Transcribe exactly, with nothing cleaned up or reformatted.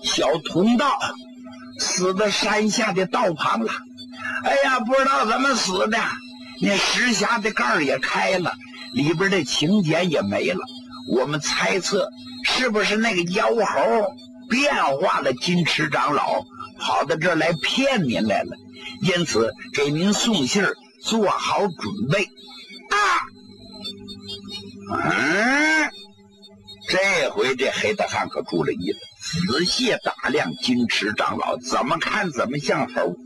小通道，死在山下的道旁了。哎呀，不知道怎么死的，那石匣的盖儿也开了，里边的请柬也没了。我们猜测，是不是那个妖猴变化了金池长老，跑到这儿来骗您来了？因此给您送信儿，做好准备啊！嗯，这回这黑大汉可注了意了，仔细打量金池长老，怎么看怎么像猴。